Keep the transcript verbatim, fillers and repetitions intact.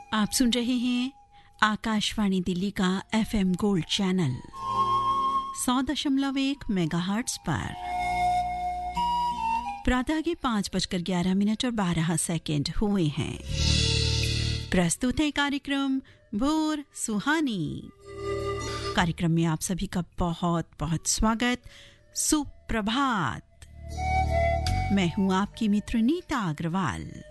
आप सुन रहे हैं आकाशवाणी दिल्ली का एफएम गोल्ड चैनल सौ दशमलव एक मेगाहर्ट्ज पर। प्रातः के पाँच बजकर ग्यारह मिनट और बारह सेकंड हुए हैं। प्रस्तुत है कार्यक्रम भोर सुहानी। कार्यक्रम में आप सभी का बहुत बहुत स्वागत। सुप्रभात। मैं हूं आपकी मित्र नीता अग्रवाल।